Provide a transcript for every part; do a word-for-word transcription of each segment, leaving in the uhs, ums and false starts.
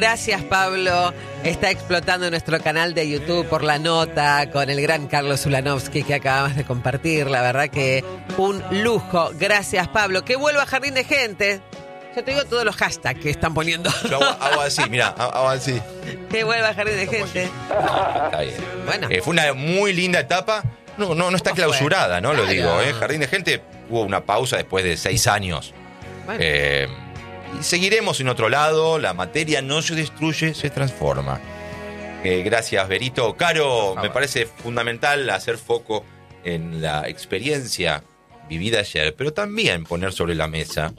Gracias, Pablo. Está explotando nuestro canal de YouTube por la nota con el gran Carlos Ulanovsky que acabamos de compartir. La verdad que un lujo. Gracias, Pablo. Que vuelva a Jardín de Gente. Yo te digo todos los hashtags que están poniendo. Yo hago, hago así, mira, hago así. Que vuelva a Jardín de Gente. Está bien. Bueno. Eh, fue una muy linda etapa. No, no, no está clausurada, ¿no? Claro. Lo digo, ¿eh? Jardín de Gente hubo una pausa después de seis años. Bueno. Eh, y seguiremos en otro lado. La materia no se destruye, se transforma. Eh, gracias, Berito. Caro, me parece fundamental hacer foco en la experiencia vivida ayer, pero también poner sobre la mesa.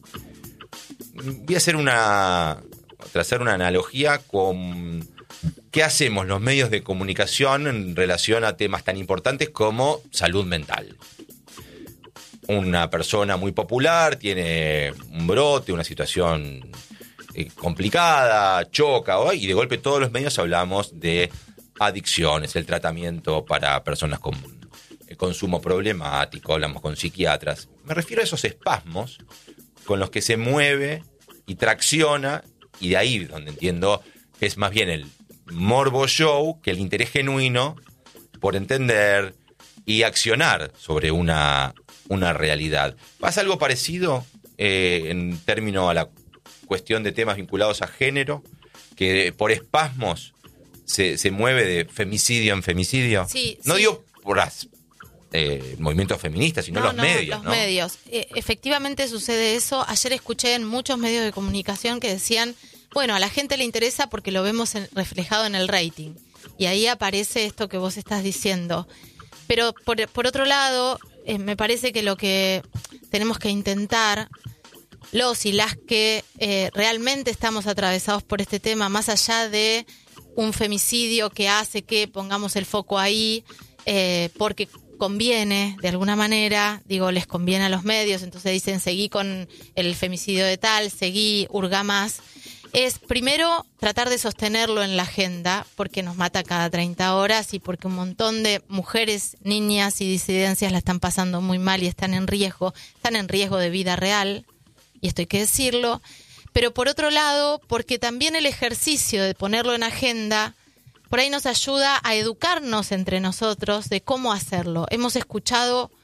Voy a hacer una, trazar una analogía con qué hacemos los medios de comunicación en relación a temas tan importantes como salud mental. Una persona muy popular tiene un brote, una situación complicada, choca, y de golpe todos los medios hablamos de adicciones, el tratamiento para personas con consumo problemático, hablamos con psiquiatras. Me refiero a esos espasmos con los que se mueve y tracciona, y de ahí donde entiendo que es más bien el morbo show que el interés genuino por entender y accionar sobre una, una realidad. ¿Pasa algo parecido eh, en términos a la cuestión de temas vinculados a género, que por espasmos se, se mueve de femicidio en femicidio? Sí, no sí. digo por las eh, movimientos feministas, sino no, los no, medios. Los ¿no? medios. Eh, efectivamente sucede eso. Ayer escuché en muchos medios de comunicación que decían, bueno, a la gente le interesa porque lo vemos en, reflejado en el rating. Y ahí aparece esto que vos estás diciendo. Pero por, por otro lado, eh, me parece que lo que tenemos que intentar, los y las que eh, realmente estamos atravesados por este tema, más allá de un femicidio que hace que pongamos el foco ahí, eh, porque conviene, de alguna manera, digo, les conviene a los medios, entonces dicen, seguí con el femicidio de tal, seguí, hurga más, es primero tratar de sostenerlo en la agenda, porque nos mata cada treinta horas y porque un montón de mujeres, niñas y disidencias la están pasando muy mal y están en riesgo, están en riesgo de vida real, y esto hay que decirlo, pero por otro lado, porque también el ejercicio de ponerlo en agenda por ahí nos ayuda a educarnos entre nosotros de cómo hacerlo. Hemos escuchado